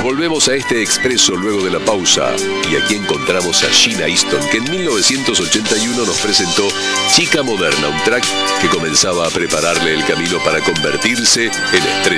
Volvemos a este expreso luego de la pausa y aquí encontramos a Sheena Easton, que en 1981 nos presentó Chica Moderna, un track que comenzaba a prepararle el camino para convertirse en estrella.